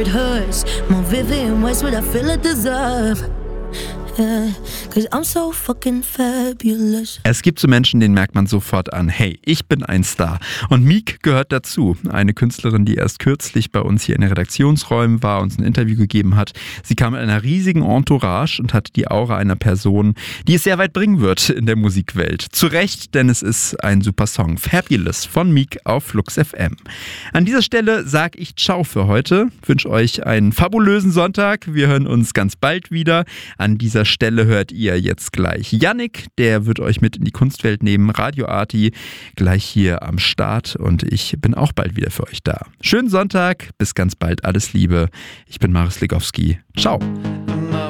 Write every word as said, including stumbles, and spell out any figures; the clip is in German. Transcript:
it hurts. More Vivian Westwood, I feel I deserve. Yeah, 'cause I'm so fucking fabulous. Es gibt so Menschen, denen merkt man sofort an, hey, ich bin ein Star. Und Meek gehört dazu. Eine Künstlerin, die erst kürzlich bei uns hier in den Redaktionsräumen war, uns ein Interview gegeben hat. Sie kam mit einer riesigen Entourage und hat die Aura einer Person, die es sehr weit bringen wird in der Musikwelt. Zu Recht, denn es ist ein super Song. Fabulous von Meek auf Flux F M. An dieser Stelle sage ich Ciao für heute. Wünsche euch einen fabulösen Sonntag. Wir hören uns ganz bald wieder. An dieser Stelle hört ihr jetzt gleich Yannick, der wird euch mit in die Kunstwelt nehmen, Radio Arti, gleich hier am Start und ich bin auch bald wieder für euch da. Schönen Sonntag, bis ganz bald, alles Liebe. Ich bin Marius Legowski. Ciao.